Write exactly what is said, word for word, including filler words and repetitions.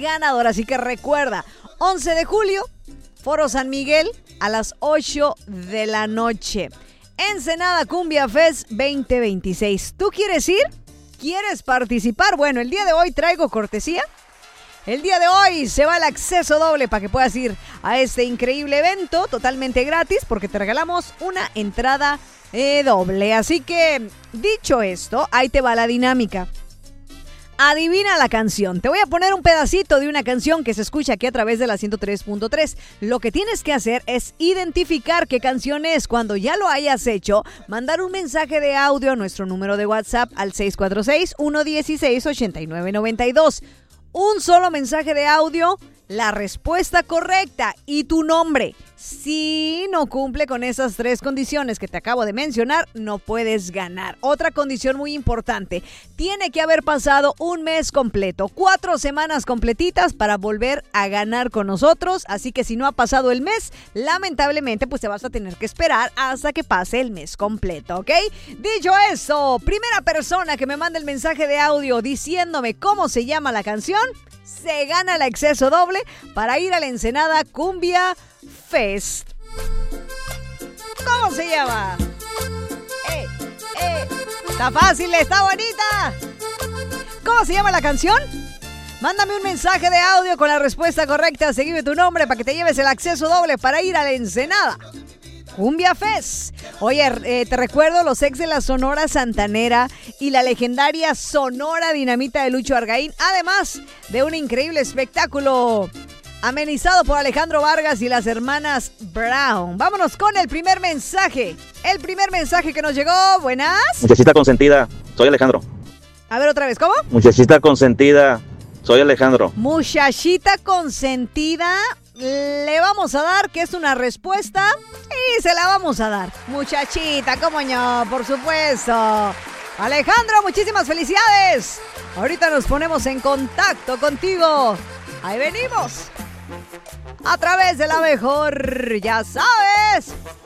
ganador. Así que recuerda, once de julio, Foro San Miguel a las ocho de la noche. Ensenada Cumbia Fest veinte veintiséis. ¿Tú quieres ir? ¿Quieres participar? Bueno, el día de hoy traigo cortesía. El día de hoy se va el acceso doble para que puedas ir a este increíble evento totalmente gratis porque te regalamos una entrada eh, doble. Así que, dicho esto, ahí te va la dinámica. Adivina la canción. Te voy a poner un pedacito de una canción que se escucha aquí a través de la ciento tres punto tres. Lo que tienes que hacer es identificar qué canción es. Cuando ya lo hayas hecho, mandar un mensaje de audio a nuestro número de WhatsApp al seis cuatro seis, uno uno seis, ocho nueve nueve dos. Un solo mensaje de audio, la respuesta correcta y tu nombre. Si no cumple con esas tres condiciones que te acabo de mencionar, no puedes ganar. Otra condición muy importante, tiene que haber pasado un mes completo, cuatro semanas completitas para volver a ganar con nosotros. Así que si no ha pasado el mes, lamentablemente pues te vas a tener que esperar hasta que pase el mes completo, ¿ok? Dicho eso, primera persona que me manda el mensaje de audio diciéndome cómo se llama la canción, se gana el acceso doble para ir a la Ensenada Cumbia Fest. ¿Cómo se llama? Eh, eh, está fácil, está bonita. ¿Cómo se llama la canción? Mándame un mensaje de audio con la respuesta correcta. Seguime tu nombre para que te lleves el acceso doble para ir a la Ensenada Cumbia Fest. Oye, eh, te recuerdo los ex de la Sonora Santanera y la legendaria Sonora Dinamita de Lucho Argaín, además de un increíble espectáculo amenizado por Alejandro Vargas y las hermanas Brown. Vámonos con el primer mensaje. El primer mensaje que nos llegó. Buenas. Muchachita consentida, soy Alejandro. A ver otra vez, ¿cómo? Muchachita consentida, soy Alejandro. Muchachita consentida. Le vamos a dar que es una respuesta y se la vamos a dar. Muchachita, cómo no, por supuesto. Alejandro, muchísimas felicidades. Ahorita nos ponemos en contacto contigo. Ahí venimos. A través de la mejor, ya sabes.